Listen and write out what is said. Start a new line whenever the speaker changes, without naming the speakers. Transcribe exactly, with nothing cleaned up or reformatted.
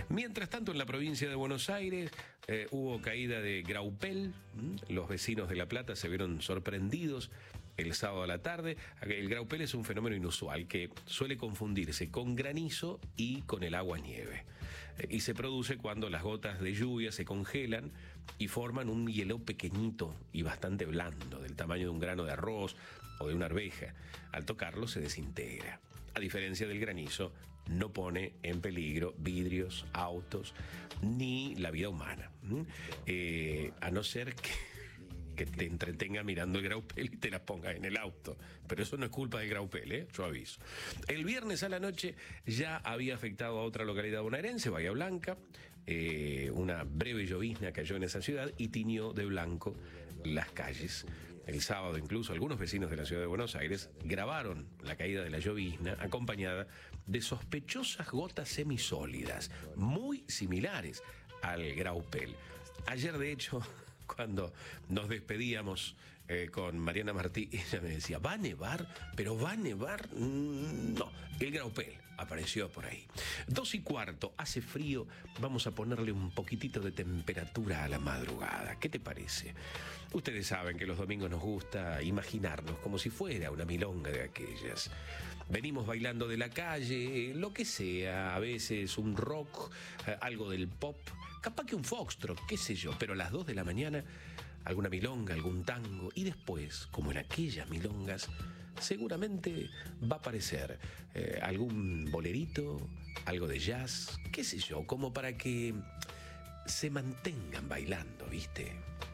Mientras tanto, en la provincia de Buenos Aires eh, hubo caída de graupel. Los vecinos de La Plata se vieron sorprendidos el sábado a la tarde. El graupel es un fenómeno inusual que suele confundirse con granizo y con el agua-nieve. Y se produce cuando las gotas de lluvia se congelan y forman un hielo pequeñito y bastante blando, del tamaño de un grano de arroz o de una arveja. Al tocarlo se desintegra. A diferencia del granizo, no pone en peligro vidrios, autos, ni la vida humana. Eh, a no ser que... que te entretenga mirando el graupel y te la pongas en el auto. Pero eso no es culpa del graupel, ¿eh? Yo aviso. El viernes a la noche ya había afectado a otra localidad bonaerense, Bahía Blanca. Eh, una breve llovizna cayó en esa ciudad y tiñó de blanco las calles. El sábado incluso algunos vecinos de la ciudad de Buenos Aires grabaron la caída de la llovizna acompañada de sospechosas gotas semisólidas, muy similares al graupel. Ayer, de hecho, cuando nos despedíamos eh, con Mariana Martí, ella me decía, ¿va a nevar? ¿Pero va a nevar? Mm, no, el graupel apareció por ahí. Dos y cuarto, hace frío, vamos a ponerle un poquitito de temperatura a la madrugada. ¿Qué te parece? Ustedes saben que los domingos nos gusta imaginarnos como si fuera una milonga de aquellas. Venimos bailando de la calle, lo que sea, a veces un rock, eh, algo del pop, capaz que un foxtrot, qué sé yo, pero a las dos de la mañana alguna milonga, algún tango, y después, como en aquellas milongas, seguramente va a aparecer eh, algún bolerito, algo de jazz, qué sé yo, como para que se mantengan bailando, ¿viste?